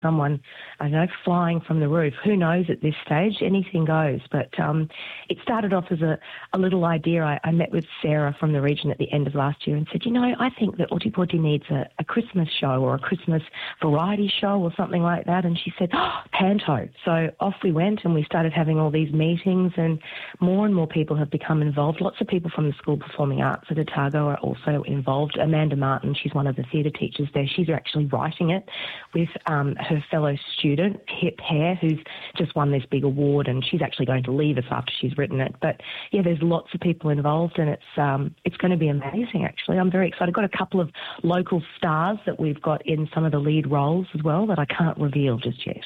someone, I don't know, flying from the roof. Who knows at this stage? Anything goes. But it started off as a little idea. I met with Sarah from the region at the end of last year and said, I think that Ōtepoti needs a Christmas show or a Christmas variety show or something like that. And she said, Panto. So off we went and we started having all these meetings, and more people have become involved. Lots of people from the School of Performing Arts at Otago are also involved. Amanda Martin, she's one of the theatre teachers there. She's actually writing it with her fellow student, Hip Hare, who's just won this big award, and she's actually going to leave us after she's written it. But, yeah, there's lots of people involved, and it's going to be amazing, actually. I'm very excited. I've got a couple of local stars that we've got in some of the lead roles as well that I can't reveal just yet.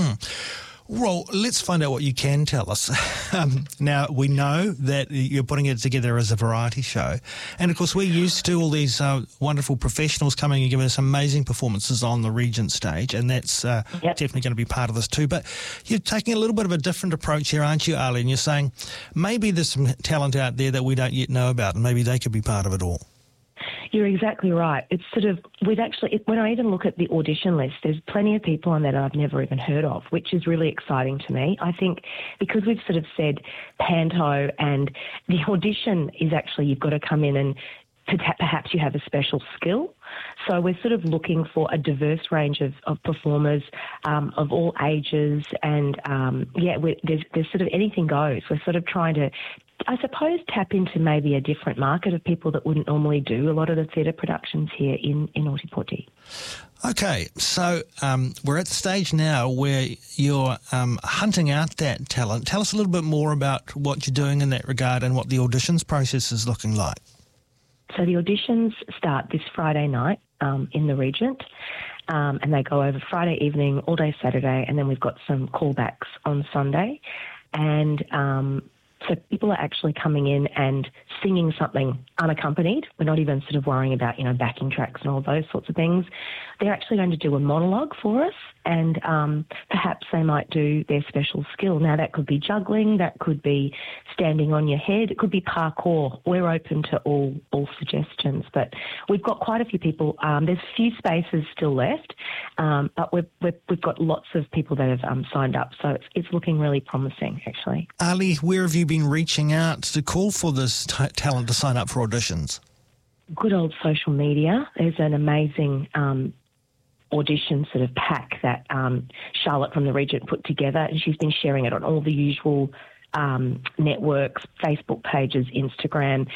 Well, let's find out what you can tell us. Now, we know that you're putting it together as a variety show. And, of course, we're used to all these wonderful professionals coming and giving us amazing performances on the Regent stage, and that's definitely going to be part of this too. But you're taking a little bit of a different approach here, aren't you, Ali? And you're saying maybe there's some talent out there that we don't yet know about, and maybe they could be part of it all. You're exactly right. It's sort of, when I even look at the audition list, there's plenty of people on there that I've never even heard of, which is really exciting to me. I think because we've sort of said Panto, and the audition is actually you've got to come in and perhaps you have a special skill. So we're sort of looking for a diverse range of performers of all ages, and there's sort of anything goes. We're sort of trying to, I suppose, tap into maybe a different market of people that wouldn't normally do a lot of the theatre productions here in Ōtepoti. Okay, so we're at the stage now where you're hunting out that talent. Tell us a little bit more about what you're doing in that regard and what the auditions process is looking like. So the auditions start this Friday night in the Regent, and they go over Friday evening, all day Saturday, and then we've got some callbacks on Sunday. And so people are actually coming in and singing something unaccompanied. We're not even sort of worrying about, backing tracks and all those sorts of things. They're actually going to do a monologue for us, and perhaps they might do their special skill. Now, that could be juggling, that could be standing on your head, it could be parkour. We're open to all suggestions, but we've got quite a few people. There's a few spaces still left, but we've got lots of people that have signed up, so it's looking really promising, actually. Ali, where have you been reaching out to call for this talent to sign up for auditions? Good old social media. There's an amazing audition sort of pack that Charlotte from the Regent put together, and she's been sharing it on all the usual networks, Facebook pages, Instagram,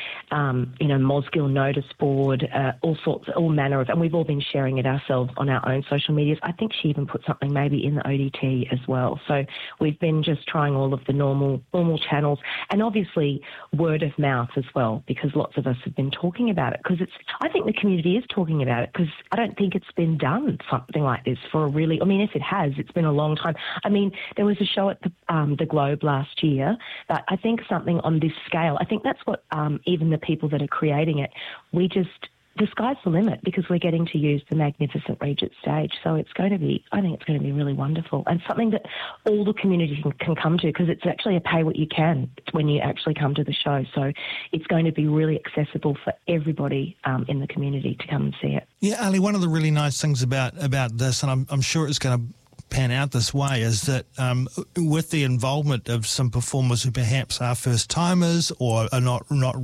Mosgiel notice board, all manner of, and we've all been sharing it ourselves on our own social medias. I think she even put something maybe in the ODT as well. So we've been just trying all of the normal channels, and obviously word of mouth as well, because lots of us have been talking about it, because I think the community is talking about it, because I don't think it's been done something like this for a really, if it has, it's been a long time. There was a show at the Globe last year, but I think something on this scale, I think that's what even the people that are creating it, the sky's the limit, because we're getting to use the magnificent Regent stage. So I think it's going to be really wonderful, and something that all the community can come to, because it's actually a pay what you can when you actually come to the show. So it's going to be really accessible for everybody in the community to come and see it. Yeah, Ali, one of the really nice things about this, and I'm sure it's going to pan out this way, is that with the involvement of some performers who perhaps are first timers or are not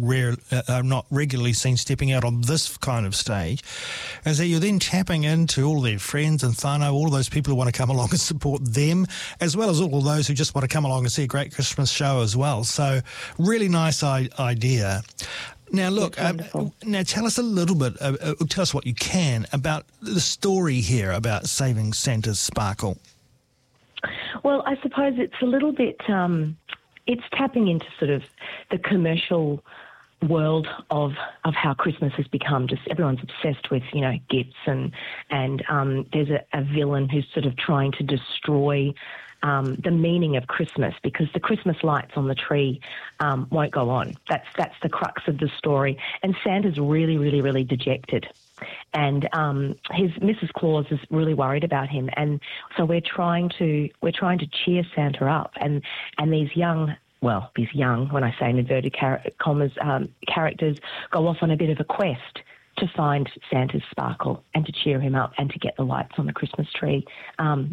regularly seen stepping out on this kind of stage, is that you're then tapping into all their friends and whānau, all of those people who want to come along and support them, as well as all of those who just want to come along and see a great Christmas show as well. So really nice idea. Now, look, now tell us a little bit, tell us what you can about the story here about saving Santa's sparkle. Well, I suppose it's a little bit, it's tapping into sort of the commercial world of how Christmas has become. Just everyone's obsessed with, gifts, and there's a villain who's sort of trying to destroy the meaning of Christmas, because the Christmas lights on the tree won't go on. That's the crux of the story. And Santa's really, really, really dejected. And his Mrs. Claus is really worried about him. And so we're trying to cheer Santa up. And these young, when I say in inverted commas, characters go off on a bit of a quest to find Santa's sparkle and to cheer him up and to get the lights on the Christmas tree.